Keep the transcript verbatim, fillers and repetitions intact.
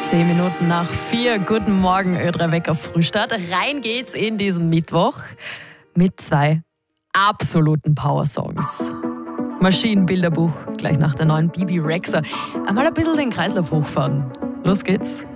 Zehn Minuten nach vier. Guten Morgen, Ö drei Wecker Frühstart. Rein geht's in diesen Mittwoch mit zwei absoluten Power-Songs. Maschinenbilderbuch, gleich nach der neuen Bibi Rexha. Einmal ein bisschen den Kreislauf hochfahren. Los geht's.